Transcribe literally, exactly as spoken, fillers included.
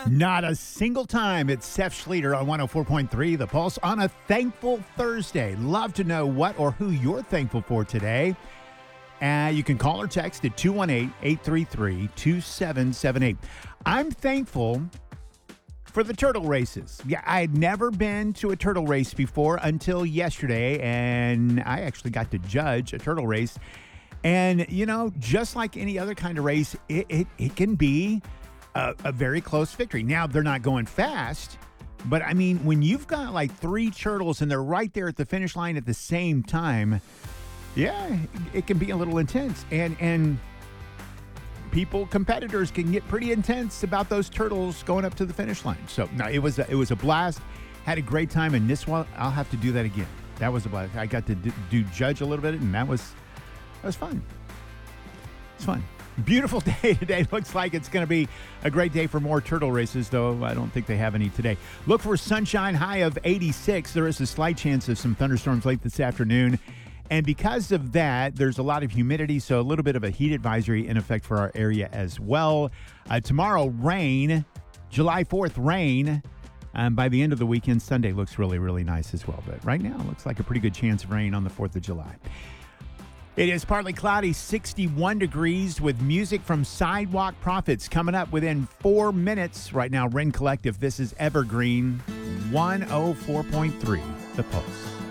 Not a single time. It's Seth Schleter on one oh four point three The Pulse on a thankful Thursday. Love to know what or who you're thankful for today. Uh, you can call or text at two one eight, eight three three, two seven seven eight. I'm thankful for the turtle races. Yeah, I had never been to a turtle race before until yesterday, and I actually got to judge a turtle race. And, you know, just like any other kind of race, it, it, it can be a, a very close victory. Now, they're not going fast, but I mean, when you've got like three turtles and they're right there at the finish line at the same time, yeah, it can be a little intense. And, and people, competitors can get pretty intense about those turtles going up to the finish line. So, no, it was a, it was a blast. Had a great time, and this one, I'll have to do that again. That was a blast. I got to do, do judge a little bit, and that was that was fun. It's fun. Beautiful day today. Looks like it's going to be a great day for more turtle races, though I don't think they have any today. Look for sunshine, high of eighty-six. There is a slight chance of some thunderstorms late this afternoon. And because of that, there's a lot of humidity, so a little bit of a heat advisory in effect for our area as well. Uh, tomorrow, rain. July fourth, rain. Um, by the end of the weekend, Sunday looks really, really nice as well. But right now, it looks like a pretty good chance of rain on the fourth of July. It is partly cloudy, sixty-one degrees, with music from Sidewalk Prophets coming up within four minutes. Right now, Ren Collective, this is Evergreen, one oh four point three The Pulse.